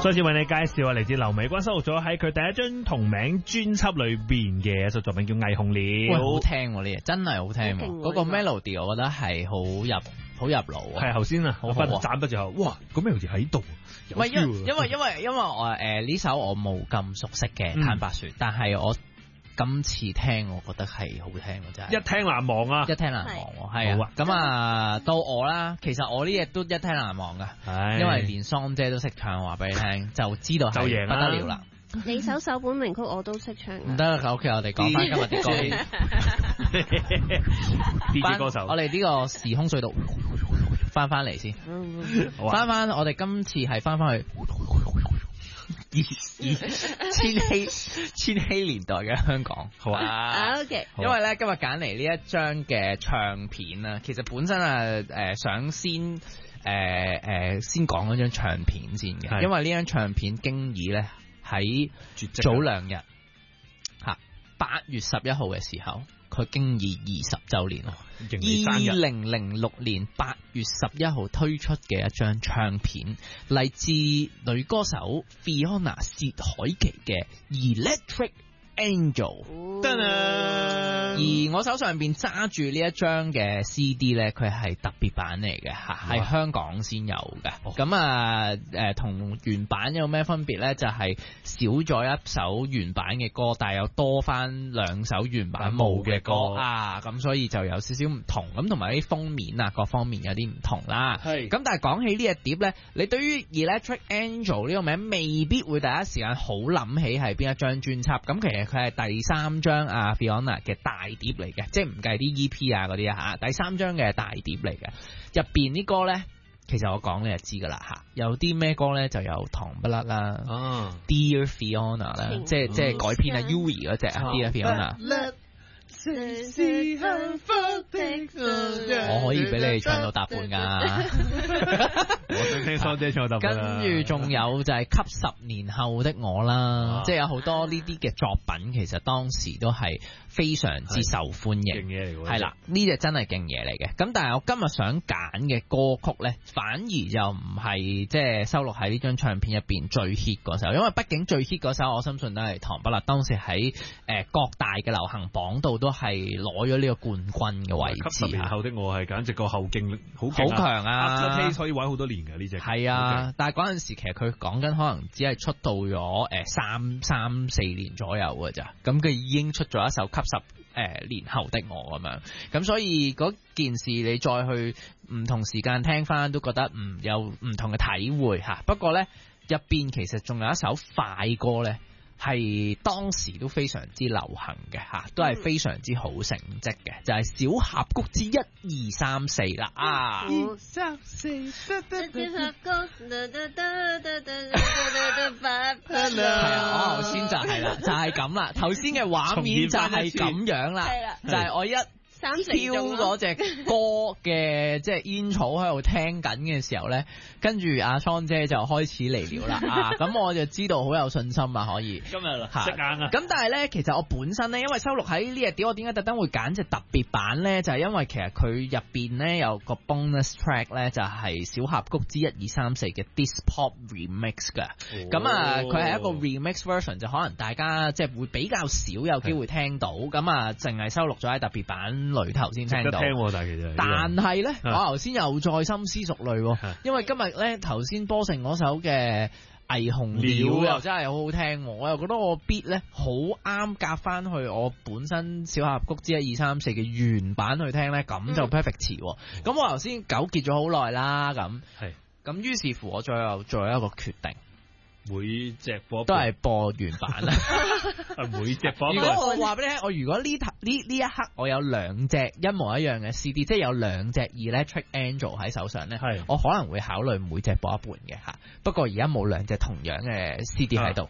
再次為你介紹嚟自劉美君收錄咗喺佢第一張同名專輯裏邊嘅一首作品叫《霓虹鳥》。 好聽喎，呢嘢真係好聽喎，嗰個 melody 我覺得係好入腦啊。 係頭先啊，我分斬得之後，哇，個 melody 喺度。 唔係因為我呢首我冇咁熟悉嘅，坦白說，但係我今次聽我覺得係好聽嘅，真係一聽難忘啊！ 一聽難忘係啊。咁啊到我啦，其實我呢嘢都一聽難忘噶，因為連桑姐都識唱，話俾你聽就知道係不得了啦。 你首本名曲我都識唱。唔得啦，OK，我哋講翻今日啲歌先。 DJ 歌手， 我哋呢個時空隧道翻嚟先，翻我哋今次係翻去千禧年代嘅香港，好啊。 OK， 因為咧今日揀嚟呢一張嘅唱片啊，其實本身想先講嗰張唱片先嘅，因為呢張唱片經已咧喺早2日8月11號嘅時候，佢經已20週年咯。2006年8月11號推出嘅一張唱片，嚟自女歌手 Fiona 薛凱琪嘅 Electric Angel。而我手上邊揸住呢一張嘅 CD 咧，佢係特別版嚟嘅吓，係香港先有嘅。咁同原版有咩分別咧？就係少咗一首原版嘅歌，但係又多翻2首原版冇嘅歌啊。咁所以就有少少唔同。咁同埋啲封面啊，各方面有啲唔同啦。係。咁但係講起呢隻碟咧，你對於 Electric Angel 呢個名未必會第一時間好諗起係邊一張專輯。咁其實佢係第3張啊 Fiona 嘅大碟嚟嘅，即係唔計啲 EP 啊嗰啲啊吓，第3張嘅大碟嚟嘅，入邊啲歌咧，其實我講你就知噶啦吓，有啲咩歌咧就有糖不甩啦，Dear Fiona 啦，即係改編啊 Yui 嗰隻啊 Dear Fiona。我可以俾你唱到搭半噶， 我想聽桑姐唱搭半。 跟住仲有就係給10年後的我啦，即係有好多呢啲嘅作品，其實當時都係非常之受歡迎。勁嘢嚟喎，係啦，呢隻真係勁嘢嚟嘅。咁但係我今日想揀嘅歌曲咧，反而就唔係即係收錄喺呢張唱片入邊最 hit 嗰首，因為畢竟最 hit 嗰首我相信都係糖不甩，當時喺各大嘅流行榜度都係攞咗呢個冠軍嘅位置。10年後的我係簡直個後勁好強啊！ 可以玩好多年嘅呢隻。 係啊，但係嗰陣時其實佢講緊可能只係出道咗3-4年左右嘅咋，咁佢已經出咗一首給10年後的我咁樣，咁所以嗰件事你再去唔同時間聽翻都覺得有唔同嘅體會吓。不過呢，入邊其實仲有一首快歌呢，係當時都非常之流行嘅吓，都係非常之好成績嘅，就係小峽谷之1、2、3、4啦啊！1、2、3、4，係啊，我頭先就係啦，就係咁啦，頭先嘅畫面就係咁樣啦，就係我一挑嗰隻歌嘅即係煙草喺度聽緊嘅時候咧，跟住阿桑姐就開始嚟了啦啊！咁我就知道好有信心啊，可以今日啦，食硬啊！ 咁但係咧，其實我本身咧，因為收錄喺呢隻碟，我點解特登會揀隻特別版咧？就係因為其實佢入邊咧有個 bonus track 咧，就係小峽谷之1、2、3、4嘅 Disc Pop Remix 㗎。咁啊，佢係一個 remix version，就可能大家即係會比較少有機會聽到。咁啊，淨係收錄咗喺特別版裏頭先聽到。但係咧，我頭先又再深思熟慮，因為今日咧頭先波成嗰首嘅霓虹鳥又真係好好聽，我又覺得我 beat 咧好啱夾翻去我本身小峽谷之1、2、3、4嘅原版去聽咧，咁就 perfect 詞。咁我頭先糾結咗好耐啦，咁於是乎我最後做一個決定。 每隻播都係播原版啦。 每隻播。 如果我話俾你聽，我如果呢一刻我有2隻一模一樣嘅 CD， 即係有2隻 Electric Angel 喺手上咧，我可能會考慮每隻播一半嘅吓。不過而家冇2隻同樣嘅 CD 喺度，